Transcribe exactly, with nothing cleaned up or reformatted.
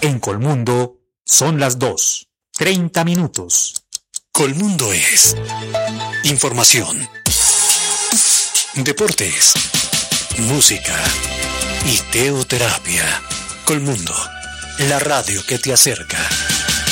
En Colmundo son las dos, treinta minutos. Colmundo es información, deportes, música y teoterapia. Colmundo, la radio que te acerca.